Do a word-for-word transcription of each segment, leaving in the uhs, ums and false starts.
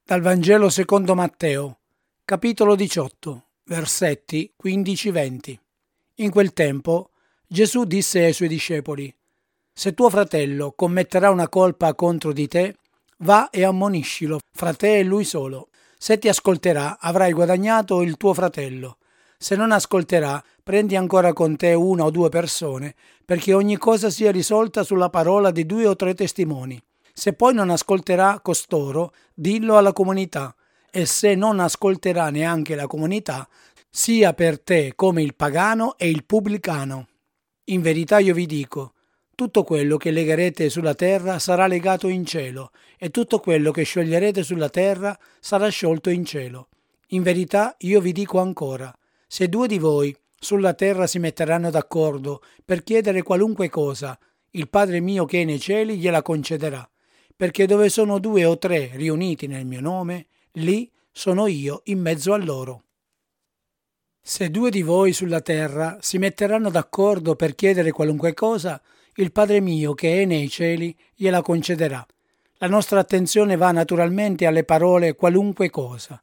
Dal Vangelo secondo Matteo, capitolo diciotto, versetti quindici venti. In quel tempo Gesù disse ai suoi discepoli: Se tuo fratello commetterà una colpa contro di te, va e ammoniscilo fra te e lui solo. Se ti ascolterà, avrai guadagnato il tuo fratello. Se non ascolterà, prendi ancora con te una o due persone, perché ogni cosa sia risolta sulla parola di due o tre testimoni. Se poi non ascolterà costoro, dillo alla comunità, e se non ascolterà neanche la comunità, sia per te come il pagano e il pubblicano. In verità io vi dico, tutto quello che legherete sulla terra sarà legato in cielo, e tutto quello che scioglierete sulla terra sarà sciolto in cielo. In verità io vi dico ancora, se due di voi sulla terra si metteranno d'accordo per chiedere qualunque cosa, il Padre mio che è nei cieli gliela concederà. Perché dove sono due o tre riuniti nel mio nome, lì sono io in mezzo a loro. Se due di voi sulla terra si metteranno d'accordo per chiedere qualunque cosa, il Padre mio che è nei cieli gliela concederà. La nostra attenzione va naturalmente alle parole qualunque cosa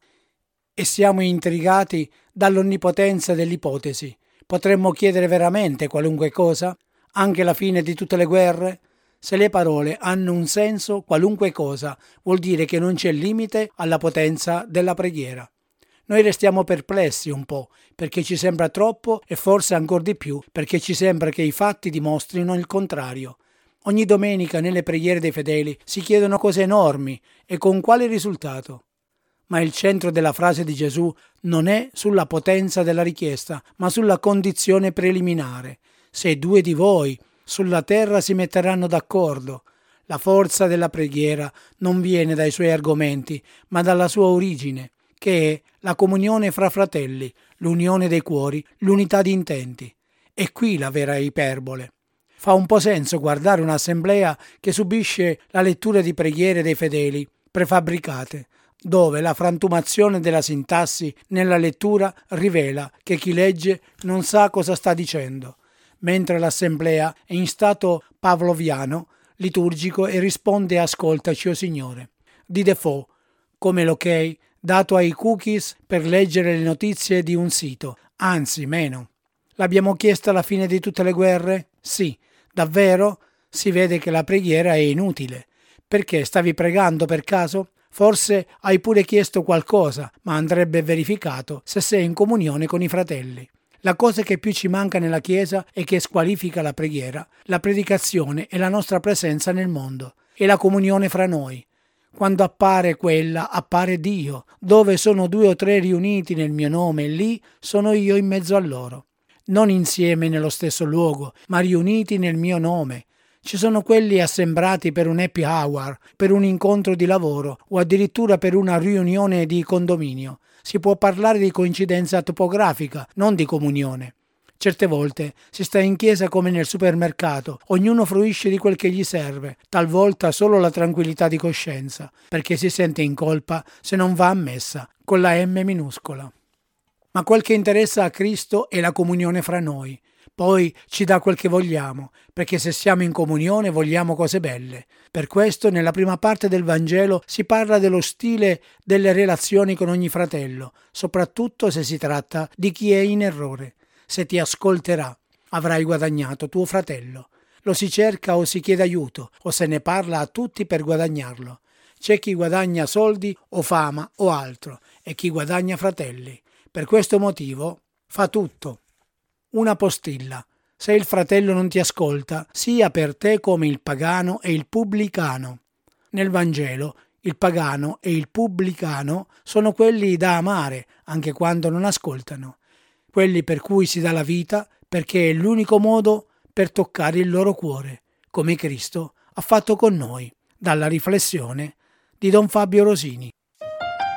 e siamo intrigati dall'onnipotenza dell'ipotesi. Potremmo chiedere veramente qualunque cosa? Anche la fine di tutte le guerre? Se le parole hanno un senso, qualunque cosa, vuol dire che non c'è limite alla potenza della preghiera. Noi restiamo perplessi un po', perché ci sembra troppo e forse ancora di più, perché ci sembra che i fatti dimostrino il contrario. Ogni domenica nelle preghiere dei fedeli si chiedono cose enormi, e con quale risultato? Ma il centro della frase di Gesù non è sulla potenza della richiesta, ma sulla condizione preliminare. Se due di voi sulla terra si metteranno d'accordo. La forza della preghiera non viene dai suoi argomenti, ma dalla sua origine, che è la comunione fra fratelli, l'unione dei cuori, l'unità di intenti. E qui la vera iperbole. Fa un po' senso guardare un'assemblea che subisce la lettura di preghiere dei fedeli prefabbricate, dove la frantumazione della sintassi nella lettura rivela che chi legge non sa cosa sta dicendo, mentre l'assemblea è in stato pavloviano, liturgico e risponde ascoltaci o Signore. Di default, come l'ok dato ai cookies per leggere le notizie di un sito, anzi meno. L'abbiamo chiesta alla fine di tutte le guerre? Sì. Davvero? Si vede che la preghiera è inutile. Perché stavi pregando per caso? Forse hai pure chiesto qualcosa, ma andrebbe verificato se sei in comunione con i fratelli. La cosa che più ci manca nella Chiesa e che squalifica la preghiera, la predicazione e la nostra presenza nel mondo, e la comunione fra noi. Quando appare quella, appare Dio. Dove sono due o tre riuniti nel mio nome, lì sono io in mezzo a loro. Non insieme nello stesso luogo, ma riuniti nel mio nome. Ci sono quelli assembrati per un happy hour, per un incontro di lavoro o addirittura per una riunione di condominio. Si può parlare di coincidenza topografica, non di comunione. Certe volte si sta in chiesa come nel supermercato, ognuno fruisce di quel che gli serve, talvolta solo la tranquillità di coscienza, perché si sente in colpa se non va a messa, con la M minuscola. Ma quel che interessa a Cristo è la comunione fra noi. Poi ci dà quel che vogliamo, perché se siamo in comunione vogliamo cose belle. Per questo nella prima parte del Vangelo si parla dello stile delle relazioni con ogni fratello, soprattutto se si tratta di chi è in errore. Se ti ascolterà, avrai guadagnato tuo fratello. Lo si cerca o si chiede aiuto, o se ne parla a tutti per guadagnarlo. C'è chi guadagna soldi o fama o altro, e chi guadagna fratelli. Per questo motivo fa tutto. Una postilla. Se il fratello non ti ascolta, sia per te come il pagano e il pubblicano. Nel Vangelo, il pagano e il pubblicano sono quelli da amare, anche quando non ascoltano. Quelli per cui si dà la vita, perché è l'unico modo per toccare il loro cuore, come Cristo ha fatto con noi. Dalla riflessione di Don Fabio Rosini.